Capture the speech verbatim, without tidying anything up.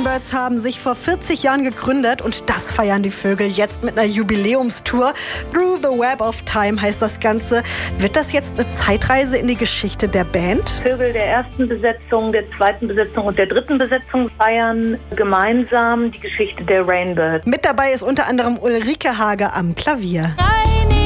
Rainbirds haben sich vor vierzig Jahren gegründet und das feiern die Vögel jetzt mit einer Jubiläumstour. Through the Web of Time heißt das Ganze. Wird das jetzt eine Zeitreise in die Geschichte der Band? Vögel der ersten Besetzung, der zweiten Besetzung und der dritten Besetzung feiern gemeinsam die Geschichte der Rainbirds. Mit dabei ist unter anderem Ulrike Hage am Klavier.